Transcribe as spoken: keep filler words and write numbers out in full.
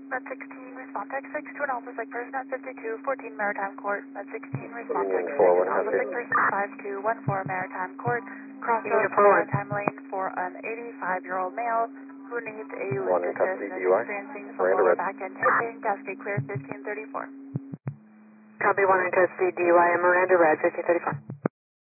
Med sixteen, respond text six to an Alpha Psych person at fifty-two fourteen Maritime Court. Med sixteen, respond text six to Alpha Psych person at five two one four Maritime Court. Crossroads Maritime Lane for an eighty-five-year-old male who needs a lift assist and is experiencing some lower back end pain. Cascade clear fifteen thirty-four. Copy one in custody, D U I and Miranda Red, fifteen thirty-four.